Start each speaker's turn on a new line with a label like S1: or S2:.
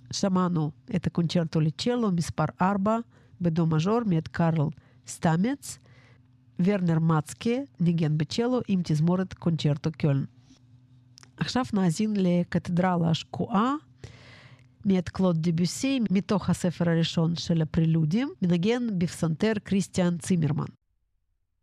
S1: שמענו את הקונצ'רטו לצ'לו מספר 4 בדו מז'ור מאת קרל סטאמץ. ורנר מצקה ניגן בצ'לו עם תזמורת קונצ'רטו קולן. עכשיו נאזין לקתדרלה השקועה מאת קלוד דביוסי, מתוך הספר הראשון של הפרילודים, מנגן בפסנתר כריסטיאן צימרמן.